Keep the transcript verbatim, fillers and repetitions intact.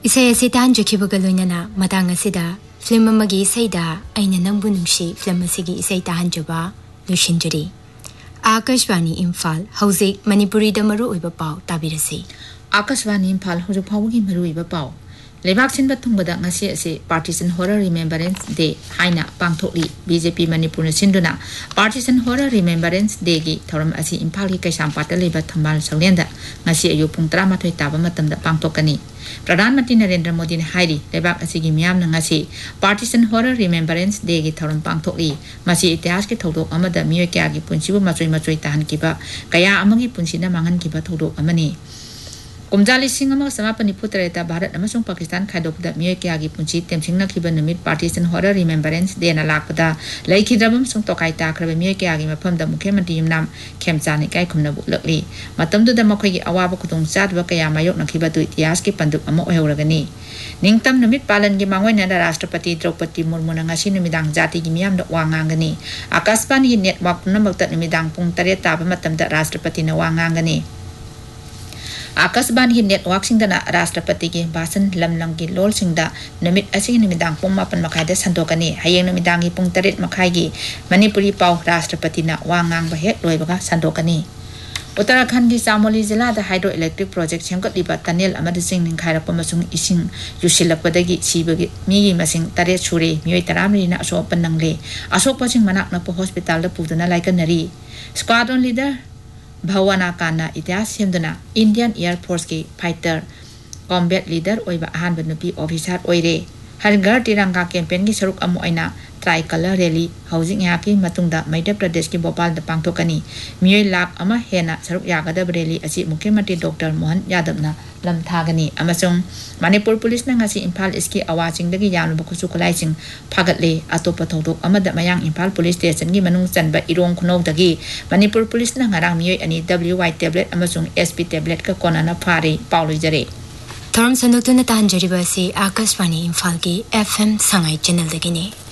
Isay asi tahanjukhibaga loinana matang asida film amagi isaida aina nangbu nungsi film asigi isay tahanjaba loishinjari. Akashvani Imphal hauzik Manipuri da maru oiba pau tabirasi. Akashvani Imphal hauzik phawgi maru oiba pau. Lebak sinba thungbada ngasi ase Partisan Horror Remembrance Day haina pangthokli B J P Manipur na sinduna Partisan Horror Remembrance Day gi thoram asi Imphal gi Kaisampata leba thambal saulenda ngasi ayu pung tamathoi taba matamda pangthokani. Pradhan Mantri Narendra Modi ne hairi lebak asi gi miyam na ngasi Partisan Horror Remembrance Day gi thoram pangthokli masi itihas ki thodok amada miyoi kya gi punsibu machoi machoi tahan kiba kaya amagi punsina mangan kiba thodok amani. Kumjali singama samapani putreta Bharat amasung Pakistan khaidokda miyoi kyagi punchi temsingna khiba numit Partisan Horror Remembrance Day na lakpada laikhidrabam sung tokai takraba miyoi kyagi mafamda Mukhyamantri Yumnam Khemchani kai khumna bulakli matamdu da makhoi gi awaba khudong chadwa kaya mayok na khiba tu itihas ki panduk amo oheuragani ningtam numit palan gi mangoi na Rashtrapati Draupadi Murmu na ngasi numidang jati gi miyam da wangangani Akashvani network punamakta numidang pung taret taba matamda Rashtrapati na wangangani Akashvani network singdana Rashtrapati gi basan lamlang gi lol singda namit asing numidang pung mapan makai da sandokani hayeng numidang gi pung taret makai gi Manipuri pau Rashtrapati na wangang bahek loibaga sandokani Uttarakhand gi Chamoli jila da hydroelectric project semkat liba tunnel amada sing ning khairappa masung ising yusilakpadagi sibagi mi gi masing taret sure miyoi taramri na asok panangle asok pasing manak na po hospital da pudana laikanari squadron leader Bhawana Kana itihas semduna Indian Air Force ki fighter combat leader oiba ahanba nupi officer oire Har Ghar Tiranga campaign gi saruk amu aina tricolor rally housing yaki matungda Madhya Pradesh ki Bhopal da pangthokani miyoi lak ama hena saruk yagada rally asi Mukhyamantri Doctor Mohan Yadav na lamthagani amasung Manipur police na ngasi Imphal iski awaching dagi yanu bakusu kulaising phagatle atopa thodok amada mayang Imphal police station gi manung chanba irong khunok dagi Manipur police na ngarang miyoi ani W Y tablet amasung S P tablet ka konana phare pauloi jare Thoram sandok tuna tahanjariba si Akashvani Imphal ki F M Sangai channel dagini.